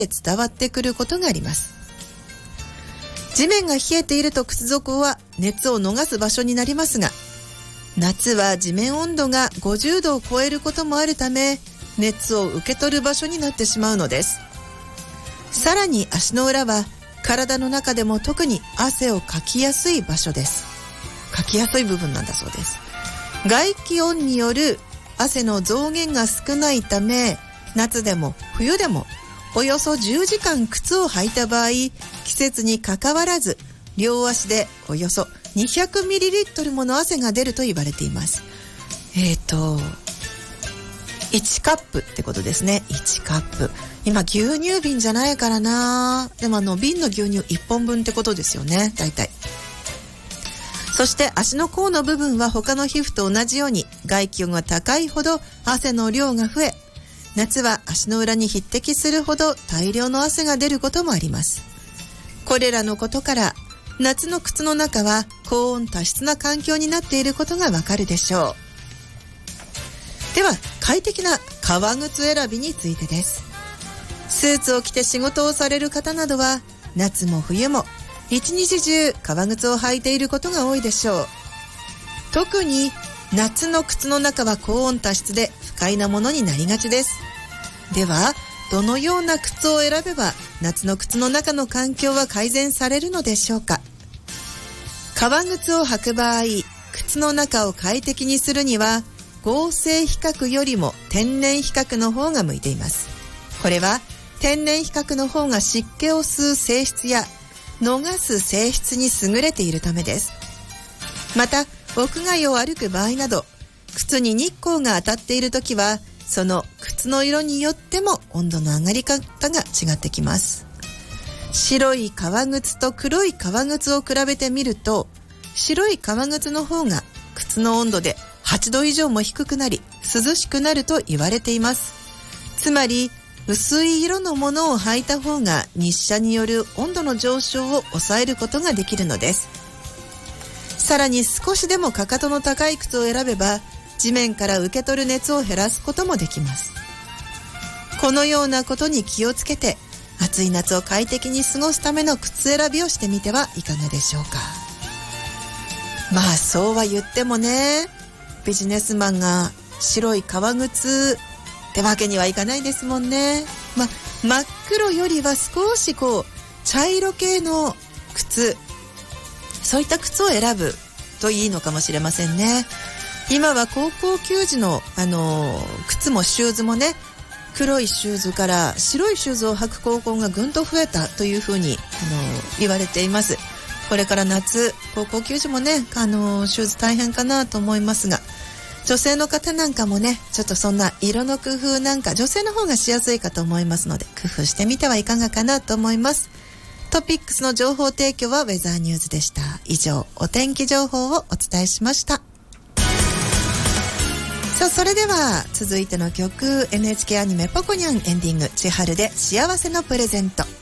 伝わってくることがあります。地面が冷えていると靴底は熱を逃す場所になりますが、夏は地面温度が50度を超えることもあるため、熱を受け取る場所になってしまうのです。さらに足の裏は体の中でも特に汗をかきやすい場所です。かきやすい部分なんだそうです。外気温による汗の増減が少ないため、夏でも冬でもおよそ10時間靴を履いた場合、季節にかかわらず両足でおよそ 200ml もの汗が出ると言われています。1カップってことですね。1カップ。今牛乳瓶じゃないからな。でも瓶の牛乳1本分ってことですよね、大体。そして足の甲の部分は他の皮膚と同じように外気温が高いほど汗の量が増え、夏は足の裏に匹敵するほど大量の汗が出ることもあります。これらのことから夏の靴の中は高温多湿な環境になっていることがわかるでしょう。では快適な革靴選びについてです。スーツを着て仕事をされる方などは夏も冬も一日中革靴を履いていることが多いでしょう。特に夏の靴の中は高温多湿で不快なものになりがちです。ではどのような靴を選べば夏の靴の中の環境は改善されるのでしょうか。革靴を履く場合、靴の中を快適にするには合成皮革よりも天然皮革の方が向いています。これは天然皮革の方が湿気を吸う性質や逃す性質に優れているためです。また屋外を歩く場合など靴に日光が当たっているときはその靴の色によっても温度の上がり方が違ってきます。白い革靴と黒い革靴を比べてみると、白い革靴の方が靴の温度で8度以上も低くなり涼しくなると言われています。つまり薄い色のものを履いた方が日射による温度の上昇を抑えることができるのです。さらに少しでもかかとの高い靴を選べば地面から受け取る熱を減らすこともできます。このようなことに気をつけて暑い夏を快適に過ごすための靴選びをしてみてはいかがでしょうか。まあそうは言ってもね、ビジネスマンが白い革靴ってわけにはいかないですもんね。真っ黒よりは少し茶色系の靴、そういった靴を選ぶといいのかもしれませんね。今は高校球児の靴もシューズもね、黒いシューズから白いシューズを履く高校がぐんと増えたというふうに言われています。これから夏、高校球児もね、シューズ大変かなと思いますが、女性の方なんかもね、ちょっとそんな色の工夫なんか女性の方がしやすいかと思いますので、工夫してみてはいかがかなと思います。トピックスの情報提供はウェザーニューズでした。以上、お天気情報をお伝えしました。さあ、それでは続いての曲、NHK アニメポコニャンエンディング、千春で幸せのプレゼント。